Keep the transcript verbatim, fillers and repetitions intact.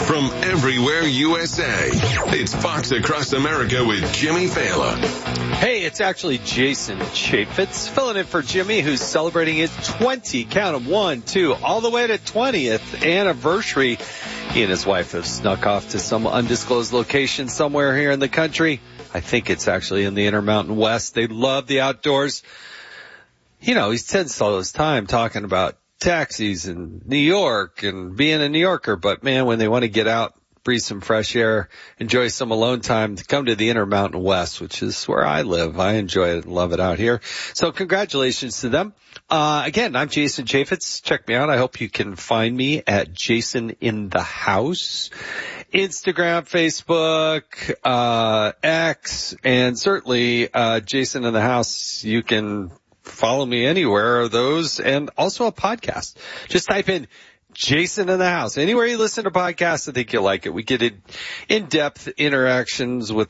from everywhere U S A. It's Fox Across America with Jimmy Fallon. Hey, it's actually Jason Chaffetz filling in for Jimmy, who's celebrating his twenty, count 'em, one, two, all the way to twentieth anniversary. He and his wife have snuck off to some undisclosed location somewhere here in the country. I think it's actually in the Intermountain West. They love the outdoors. You know, he spends all his time talking about taxis in New York and being a New Yorker, but man, when they want to get out, breathe some fresh air, enjoy some alone time, to come to the Intermountain West, which is where I live. I enjoy it and love it out here. So congratulations to them. Uh, again, I'm Jason Chaffetz. Check me out. I hope you can find me at Jason in the House, Instagram, Facebook, uh, X, and certainly, uh, Jason in the House. You can follow me anywhere of those, and also a podcast. Just type in Jason in the House. Anywhere you listen to podcasts, I think you'll like it. We get in, in-depth interactions with